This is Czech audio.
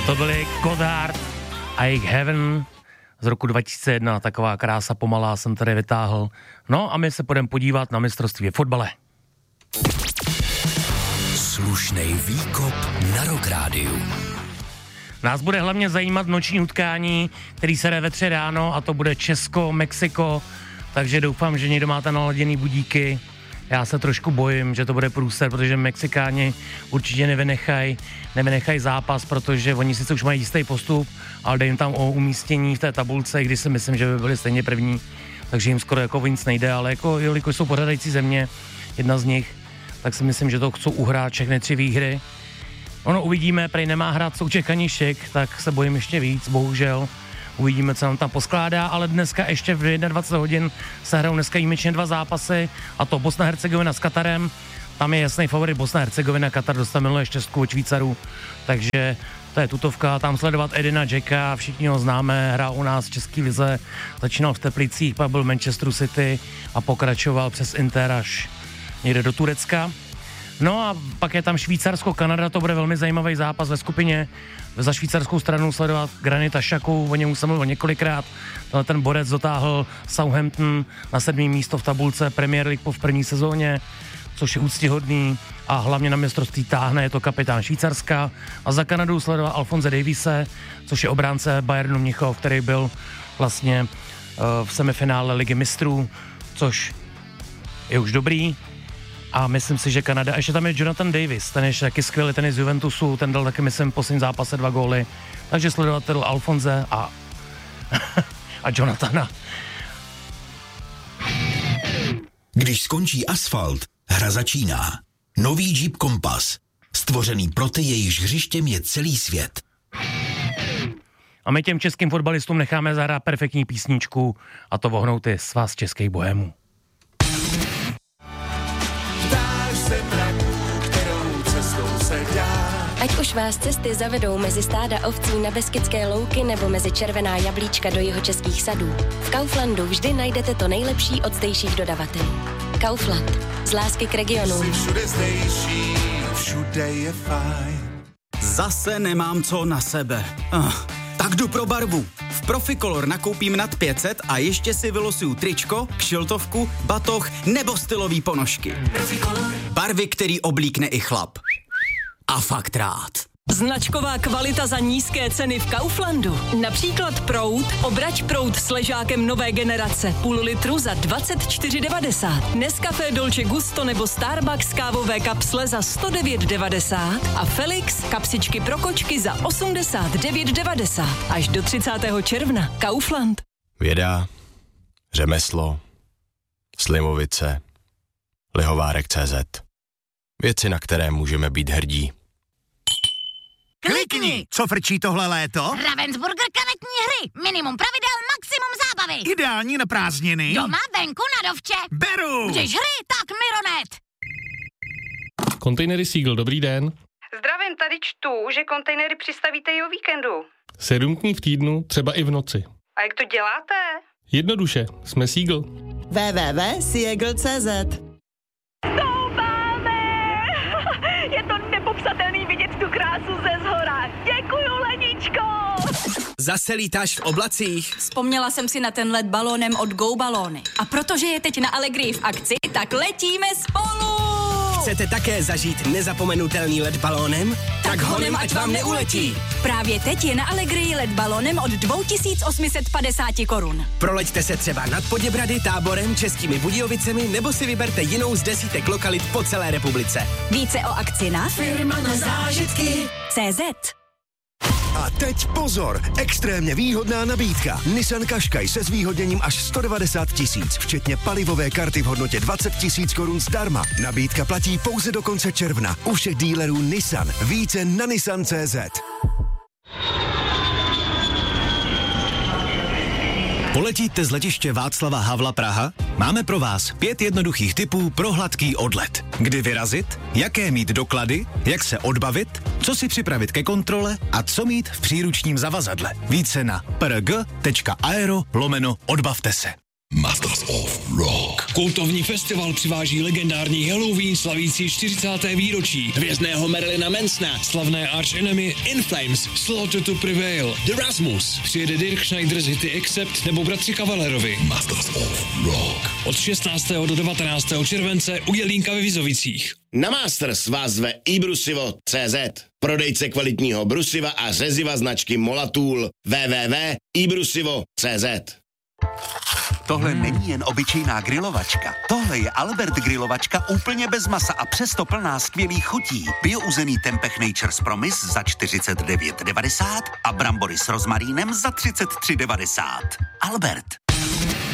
To byly Godard a jejich Heaven z roku 2001, taková krása pomalá jsem tady vytáhl. No a my se půjdeme podívat na mistrovství v fotbale. Slušnej výkop na Rock Rádiu. Nás bude hlavně zajímat noční utkání, který se jde ve 3 ráno a to bude Česko, Mexiko, takže doufám, že někdo máte naladěný budíky. Já se trošku bojím, že to bude průser, protože Mexikáni určitě nevynechají zápas, protože oni sice už mají jistý postup, ale dej jim tam o umístění v té tabulce, když si myslím, že by byli stejně první, takže jim skoro jako nic nejde, ale jako jelikož jsou pořadající země, jedna z nich, tak si myslím, že to chcou uhrát všechny 3 výhry. Ono uvidíme, prej nemá hrát Souček ani Šik, tak se bojím ještě víc, bohužel. Uvidíme, co nám tam poskládá, ale dneska ještě v 21 hodin se hrajou dneska výjimečně 2 zápasy, a to Bosna Hercegovina s Katarem. Tam je jasný favorit Bosna Hercegovina, Katar dostal minulé 6 od Švýcarů, takže to je tutovka. Tam sledovat Edina Jacka, všichni ho známe, hrál u nás v České lize, začínal v Teplicích, pak byl v Manchesteru City a pokračoval přes Inter až někde do Turecka. No a pak je tam Švýcarsko-Kanada, to bude velmi zajímavý zápas ve skupině. Za švýcarskou stranu sledovat Granita Xhaku, o něm jsem mluvil několikrát. Ten borec dotáhl Southampton na 7. místo v tabulce Premier League v první sezóně, což je úctyhodný a hlavně na mistrovství táhne, je to kapitán Švýcarska. A za Kanadu sledoval Alphonse Davise, což je obránce Bayernu Mnichov, který byl vlastně v semifinále Ligy mistrů, což je už dobrý. A myslím si, že Kanada, ještě tam je Jonathan Davis, ten je taky skvělý, ten je z Juventusu, ten dal taky, myslím, v posledním zápase 2 góly. Takže sledovatel Alfonze a Jonathana. Když skončí asfalt, hra začíná. Nový Jeep Compass, stvořený pro ty, jejichž hřištěm je celý svět. A my těm českým fotbalistům necháme zahrát perfektní písničku, a to Vohnouty Svaz českých bohémů. Ať už vás cesty zavedou mezi stáda ovcí na Beskydské louky nebo mezi červená jablíčka do jihočeských sadů, v Kauflandu vždy najdete to nejlepší od zdejších dodavatelů. Kaufland. Z lásky k regionům. Všude zdejší, všude je fajn. Zase nemám co na sebe. Tak jdu pro barvu. V Proficolor nakoupím nad 500 a ještě si vylosuju tričko, kšiltovku, batoh nebo stylový ponožky. Proficolor. Barvy, který oblíkne i chlap. A fakt rád. Značková kvalita za nízké ceny v Kauflandu. Například proud, obrať proud s ležákem nové generace, půl litru za 24,90. Nescafé Dolce Gusto nebo Starbucks kávové kapsle za 109,90 a Felix kapsičky pro kočky za 89,90. Až do 30. června. Kaufland. Věda, řemeslo, Slimovice, Lihovárek.cz. Věci, na které můžeme být hrdí. Klikni! Co frčí tohle léto? Ravensburger karetní hry. Minimum pravidel, maximum zábavy. Ideální na prázdniny. Doma, venku, na dovče. Beru! Když hry, tak Mironet. Kontejnery Seagull, dobrý den. Zdravím, tady čtu, že kontejnery přistavíte i o víkendu. 7 dní v týdnu, třeba i v noci. A jak to děláte? Jednoduše, jsme Seagull. www.seagull.cz. Je to nepopsatelný vidět tu krásu ze zhora. Děkuju, Leničko! Zase lítáš v oblacích? Vzpomněla jsem si na ten let balónem od Go Balóny. A protože je teď na Allegrii v akci, tak letíme spolu! Chcete také zažít nezapomenutelný let balónem? Tak honem, ať vám neuletí! Právě teď je na Allegrii let balónem od 2850 korun. Proleďte se třeba nad Poděbrady, Táborem, Českými Budějovicemi nebo si vyberte jinou z desítek lokalit po celé republice. Více o akci na Firma na zážitky. CZ. A teď pozor, extrémně výhodná nabídka. Nissan Qashqai se zvýhodněním až 190 000, včetně palivové karty v hodnotě 20 000 korun zdarma. Nabídka platí pouze do konce června. U všech dílerů Nissan. Více na Nissan.cz. Poletíte z letiště Václava Havla Praha? Máme pro vás 5 jednoduchých tipů pro hladký odlet. Kdy vyrazit, jaké mít doklady, jak se odbavit, co si připravit ke kontrole a co mít v příručním zavazadle. Více na prg.aero/odbavte se. Masters of Rock. Kultovní festival přiváží legendární Halloween slavící 40. výročí, hvězdného Marilyna Mansona, slavné Arch Enemy, In Flames, Slaughter to Prevail, The Rasmus, přijede Dirk Schneider z hity Accept nebo bratři Kavalerovi. Masters of Rock. Od 16. do 19. července u Jelínka ve Vizovicích. Na Masters vás zve iBrusivo.cz, prodejce kvalitního brusiva a řeziva značky Molatool. www.ibrusivo.cz. Tohle není jen obyčejná grilovačka. Tohle je Albert grilovačka úplně bez masa a přesto plná skvělých chutí. Biouzený Tempeh Nature's Promise za 49,90 a brambory s rozmarínem za 33,90. Albert.